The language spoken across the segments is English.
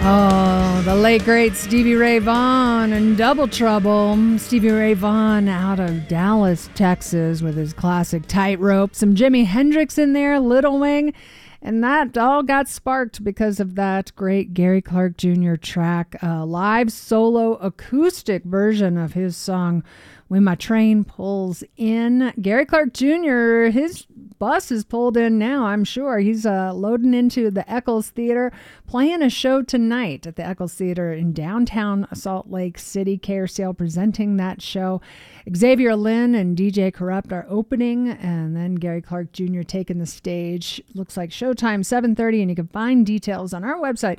Oh, the late great Stevie Ray Vaughan and Double Trouble. Stevie Ray Vaughan out of Dallas, Texas with his classic Tightrope. Some Jimi Hendrix in there, Little Wing. And that all got sparked because of that great Gary Clark Jr. track, a live solo acoustic version of his song, When My Train Pulls In. Gary Clark Jr., his bus is pulled in now, I'm sure. He's loading into the Eccles Theater, playing a show tonight at the Eccles Theater in downtown Salt Lake City. KRCL presenting that show. Xavier Lynn and DJ Corrupt are opening, and then Gary Clark Jr. taking the stage. Looks like showtime 7:30, and you can find details on our website,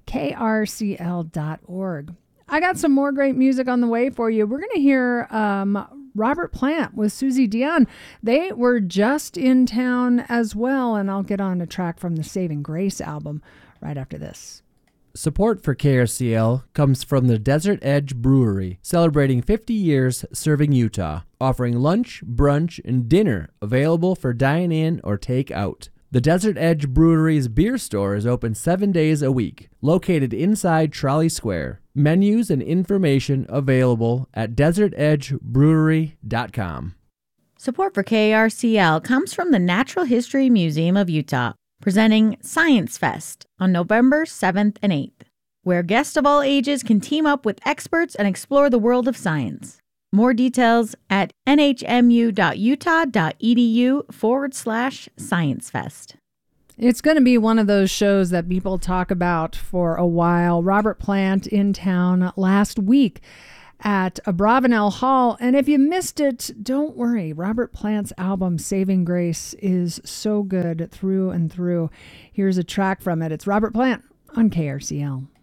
krcl.org. I got some more great music on the way for you. We're going to hear Robert Plant with Susie Dion. They were just in town as well, and I'll get on a track from the Saving Grace album right after this. Support for KRCL comes from the Desert Edge Brewery, celebrating 50 years serving Utah, offering lunch, brunch, and dinner available for dine-in or take-out. The Desert Edge Brewery's beer store is open 7 days a week, located inside Trolley Square. Menus and information available at desertedgebrewery.com. Support for KRCL comes from the Natural History Museum of Utah, presenting Science Fest on November 7th and 8th, where guests of all ages can team up with experts and explore the world of science. More details at nhmu.utah.edu/sciencefest. It's going to be one of those shows that people talk about for a while. Robert Plant in town last week at Abravanel Hall. And if you missed it, don't worry. Robert Plant's album, Saving Grace, is so good through and through. Here's a track from it. It's Robert Plant on KRCL.